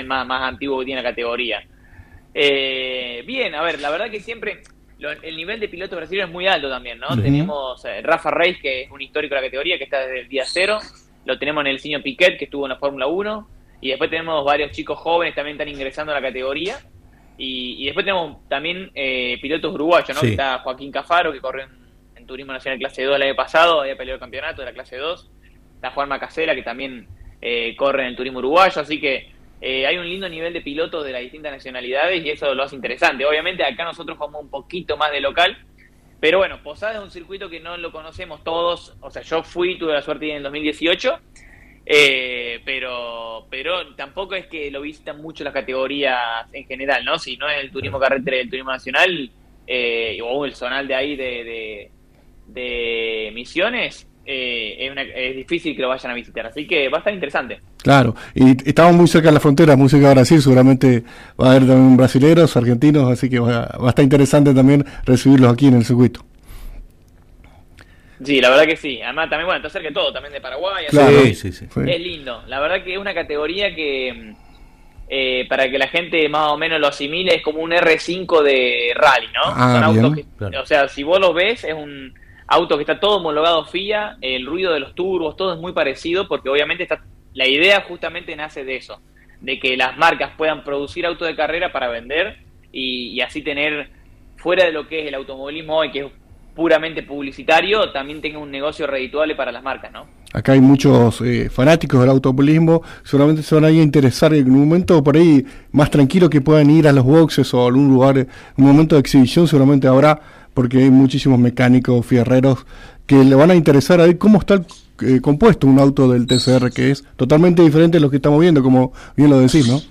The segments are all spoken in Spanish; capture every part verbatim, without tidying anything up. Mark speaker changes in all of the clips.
Speaker 1: también más, más antiguo que tiene la categoría. Eh, bien, a ver, la verdad que siempre lo, el nivel de piloto brasileño es muy alto también, ¿no? Uh-huh. Tenemos eh, Rafa Reis, que es un histórico de la categoría, que está desde el día cero. Lo tenemos en el Silvio Piquet, que estuvo en la Fórmula uno. Y después tenemos varios chicos jóvenes también están ingresando a la categoría. Y, y después tenemos también eh, pilotos uruguayos, ¿no?
Speaker 2: Sí.
Speaker 1: Que está Joaquín Cafaro, que corrió en, en Turismo Nacional clase dos el año pasado, había peleado el campeonato de la clase dos. Está Juan Macasela, que también eh, corre en el Turismo Uruguayo. Así que eh, hay un lindo nivel de pilotos de las distintas nacionalidades y eso lo hace interesante. Obviamente acá nosotros jugamos un poquito más de local, pero bueno, Posadas es un circuito que no lo conocemos todos. O sea, yo fui, tuve la suerte de ir en el dos mil dieciocho, eh, pero pero tampoco es que lo visitan mucho las categorías en general, ¿no? Si no es el turismo carretera y el turismo nacional, eh, o el zonal de ahí de, de, de Misiones, eh, es, una, es difícil que lo vayan a visitar. Así que va a estar interesante.
Speaker 3: Claro, y estamos muy cerca de la frontera, muy cerca de Brasil, seguramente va a haber también brasileros, argentinos, así que va, va a estar interesante también recibirlos aquí en el circuito.
Speaker 1: Sí, la verdad que sí. Además, también, bueno, está cerca de todo, también de Paraguay.
Speaker 3: Claro,
Speaker 2: sí, sí, sí.
Speaker 1: Es lindo. La verdad que es una categoría que, eh, para que la gente más o menos lo asimile, es como un erre cinco de rally, ¿no?
Speaker 3: Ah,
Speaker 1: Son autos
Speaker 3: bien.
Speaker 1: que,
Speaker 2: Claro.
Speaker 1: o sea, si vos lo ves, es un auto que está todo homologado F I A, el ruido de los turbos, todo es muy parecido, porque obviamente está, la idea justamente nace de eso, de que las marcas puedan producir autos de carrera para vender y, y así tener, fuera de lo que es el automovilismo hoy, que es puramente publicitario, también tenga un negocio redituable para las marcas, ¿no?
Speaker 3: Acá hay muchos eh, fanáticos del automovilismo, seguramente se van a ir a interesar en un momento por ahí más tranquilo que puedan ir a los boxes o a algún lugar, un momento de exhibición seguramente habrá, porque hay muchísimos mecánicos, fierreros, que le van a interesar a ver cómo está eh, compuesto un auto del T C R, que es totalmente diferente a lo que estamos viendo, como bien lo decís, ¿no?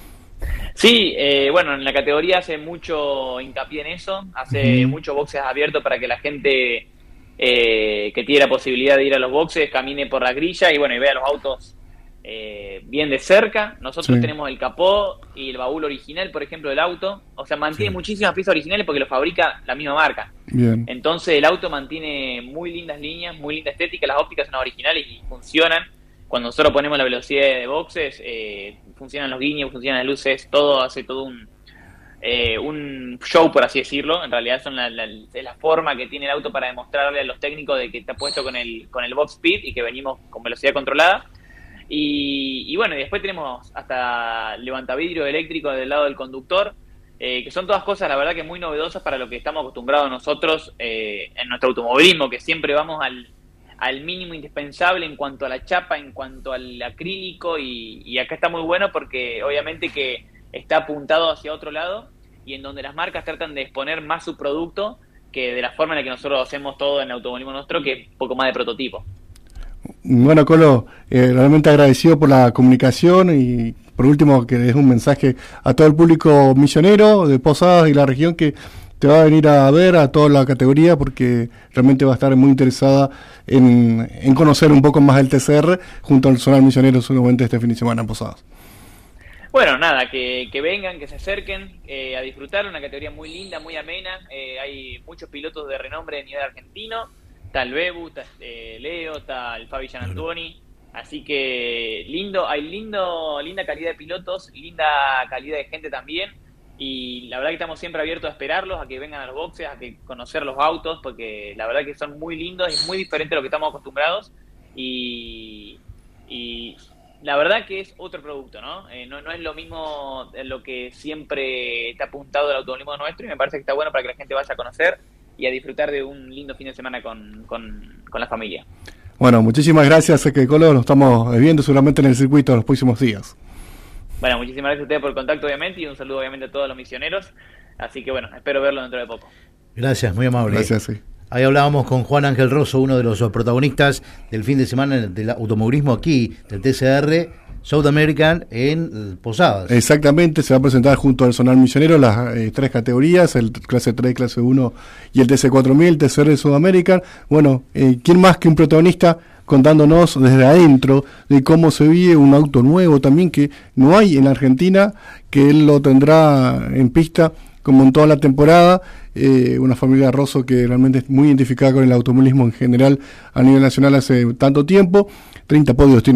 Speaker 1: Sí, eh, bueno, en la categoría hace mucho hincapié en eso, hace
Speaker 3: Uh-huh.
Speaker 1: muchos boxes abiertos para que la gente eh, que tiene la posibilidad de ir a los boxes camine por la grilla y bueno, y vea los autos eh, bien de cerca. Nosotros
Speaker 3: Sí.
Speaker 1: tenemos el capó y el baúl original, por ejemplo, del auto, o sea, mantiene
Speaker 2: Sí.
Speaker 1: muchísimas piezas originales porque lo fabrica la misma marca.
Speaker 3: Bien.
Speaker 1: Entonces el auto mantiene muy lindas líneas, muy linda estética, las ópticas son originales y funcionan. Cuando nosotros ponemos la velocidad de boxes, eh, funcionan los guiños, funcionan las luces, todo hace todo un eh, un show, por así decirlo. En realidad son la, la, es la forma que tiene el auto para demostrarle a los técnicos de que está puesto con el con el box speed y que venimos con velocidad controlada. Y, y bueno, y después tenemos hasta levantavidrio eléctrico del lado del conductor, eh, que son todas cosas, la verdad, que muy novedosas para lo que estamos acostumbrados nosotros eh, en nuestro automovilismo, que siempre vamos al al mínimo indispensable en cuanto a la chapa, en cuanto al acrílico, y, y acá está muy bueno porque obviamente que está apuntado hacia otro lado y en donde las marcas tratan de exponer más su producto que de la forma en la que nosotros hacemos todo en el automovilismo nuestro, que es un poco más de prototipo.
Speaker 3: Bueno, Colo, eh, realmente agradecido por la comunicación y por último que des un mensaje a todo el público misionero de Posadas y la región que te va a venir a ver a toda la categoría porque realmente va a estar muy interesada en, en conocer un poco más el T C R junto al Zonal Misionero seguramente este fin de semana en Posadas.
Speaker 1: Bueno, nada, que, que vengan, que se acerquen eh, a disfrutar, una categoría muy linda, muy amena, eh, hay muchos pilotos de renombre a nivel argentino, está el Bebu, está eh, Leo, está el Fabi Gianantoni, así que lindo, hay lindo, linda calidad de pilotos, linda calidad de gente también. Y la verdad que estamos siempre abiertos a esperarlos, a que vengan a los boxes, a que conocer los autos, porque la verdad que son muy lindos, es muy diferente a lo que estamos acostumbrados y, y la verdad que es otro producto, ¿no? Eh, no, no es lo mismo de lo que siempre está apuntado el automovilismo nuestro y me parece que está bueno para que la gente vaya a conocer y a disfrutar de un lindo fin de semana con, con, con la familia.
Speaker 3: Bueno, muchísimas gracias, sé que Colo, nos estamos viendo seguramente en el circuito en los próximos días.
Speaker 1: Bueno, muchísimas gracias a ustedes por el contacto, obviamente, y un saludo, obviamente, a todos los misioneros. Así que, bueno, espero verlo dentro de poco.
Speaker 2: Gracias, muy amable.
Speaker 3: Gracias, sí.
Speaker 2: Ahí hablábamos con Juan Ángel Rosso, uno de los protagonistas del fin de semana del automovilismo aquí, del T C R South American en Posadas.
Speaker 3: Exactamente, se va a presentar junto al Zonal Misionero las eh, tres categorías, el clase tres, clase uno y el T C cuatro mil, T C R South American. Bueno, eh, ¿quién más que un protagonista contándonos desde adentro de cómo se vive un auto nuevo también que no hay en la Argentina, que él lo tendrá en pista como en toda la temporada? Eh, una familia Rosso que realmente es muy identificada con el automovilismo en general a nivel nacional hace tanto tiempo. treinta podios tiene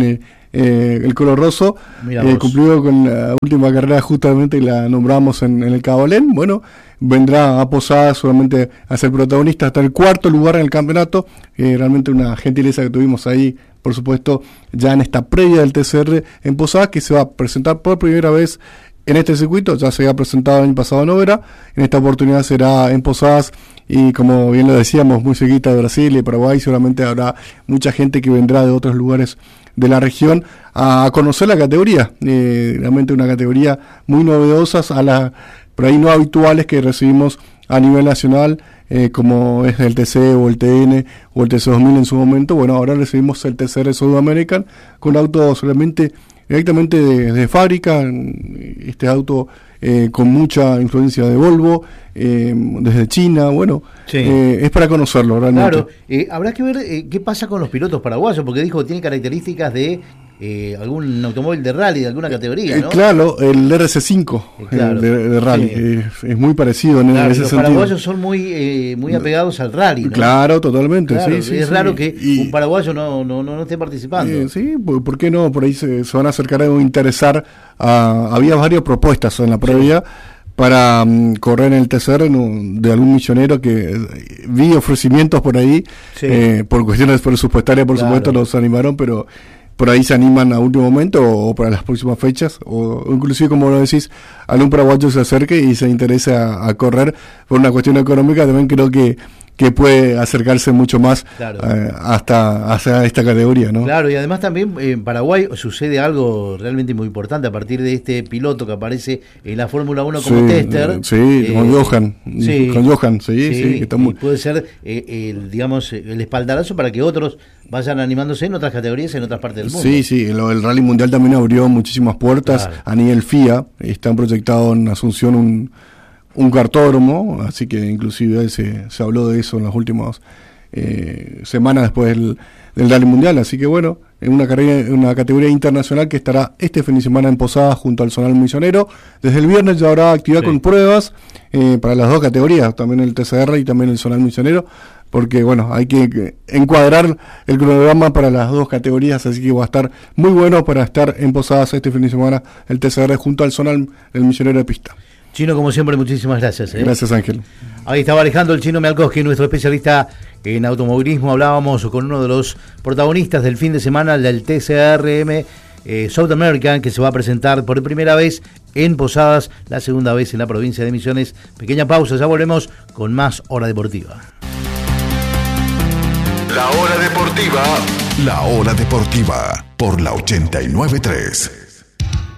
Speaker 3: eh, el Colo Rosso, eh, cumplió con la última carrera justamente y la nombramos en, en el Cabalén. Bueno, vendrá a Posadas solamente a ser protagonista hasta el cuarto lugar en el campeonato, eh, realmente una gentileza que tuvimos ahí, por supuesto, ya en esta previa del T C R en Posadas, que se va a presentar por primera vez en este circuito. Ya se había presentado el año pasado en Oberá, en esta oportunidad será en Posadas, y como bien lo decíamos, muy cerquita de Brasil y Paraguay, seguramente habrá mucha gente que vendrá de otros lugares de la región a conocer la categoría, eh, realmente una categoría muy novedosa, a las por ahí no habituales que recibimos a nivel nacional, eh, como es el T C o el T N o el T C dos mil en su momento. Bueno, ahora recibimos el T C R South American con autos realmente directamente de, de fábrica, este auto eh, con mucha influencia de Volvo, eh, desde China, bueno, sí. eh, es para conocerlo realmente.
Speaker 2: Claro, eh, habrá que ver eh, qué pasa con los pilotos paraguayos, porque dijo que tiene características de eh, algún automóvil de rally, de alguna categoría, ¿no?
Speaker 3: Eh, claro, el R C cinco eh, claro, de, de rally, sí. eh, es muy parecido en, claro, en ese
Speaker 2: los
Speaker 3: sentido.
Speaker 2: Los paraguayos son muy eh, muy apegados al rally, ¿no?
Speaker 3: Claro, totalmente,
Speaker 2: claro,
Speaker 3: sí, sí.
Speaker 2: Es
Speaker 3: sí.
Speaker 2: raro que
Speaker 3: y,
Speaker 2: un paraguayo no, no, no, no esté participando.
Speaker 3: Eh, sí, ¿por, ¿por qué no? Por ahí se, se van a acercar a interesar. A, había varias propuestas en la previa, sí, para um, correr en el T C R, no, de algún millonero que eh, vi ofrecimientos por ahí, sí. eh, por cuestiones presupuestarias, por claro. supuesto, los animaron, pero por ahí se animan a último momento o, o para las próximas fechas, o, o inclusive, como lo decís, algún paraguayo se acerque y se interese a, a correr por una cuestión económica. También creo que que puede acercarse mucho más, claro, eh, hasta hacia esta categoría, ¿no?
Speaker 2: Claro, y además también en Paraguay sucede algo realmente muy importante a partir de este piloto que aparece en la Fórmula uno como
Speaker 3: sí,
Speaker 2: tester.
Speaker 3: Sí,
Speaker 2: eh,
Speaker 3: con Johan,
Speaker 2: sí,
Speaker 3: con Johan, sí, sí,
Speaker 2: sí,
Speaker 3: que está muy...
Speaker 2: puede ser eh, el, digamos, el espaldarazo para que otros vayan animándose en otras categorías en otras partes del mundo.
Speaker 3: Sí, sí, lo del Rally Mundial también abrió muchísimas puertas, claro, a nivel F I A, están proyectados en Asunción un un cartódromo, así que inclusive se, se habló de eso en las últimas eh, semanas después del, del Rally Mundial, así que bueno, en una carrera, una categoría internacional que estará este fin de semana en Posadas junto al Zonal Misionero. Desde el viernes ya habrá actividad, sí, con pruebas eh, para las dos categorías, también el T C R y también el Zonal Misionero, porque bueno, hay que encuadrar el cronograma para las dos categorías, así que va a estar muy bueno para estar en Posadas este fin de semana el T C R junto al Zonal, el Misionero de pista.
Speaker 2: Chino, como siempre, muchísimas gracias. ¿eh?
Speaker 3: Gracias, Ángel.
Speaker 2: Ahí estaba Alejandro el Chino Mialkowski, nuestro especialista en automovilismo. Hablábamos con uno de los protagonistas del fin de semana del T C R M eh, South American, que se va a presentar por primera vez en Posadas, la segunda vez en la provincia de Misiones. Pequeña pausa, ya volvemos con más Hora Deportiva.
Speaker 4: La Hora Deportiva. La Hora Deportiva por la ochenta y nueve punto tres.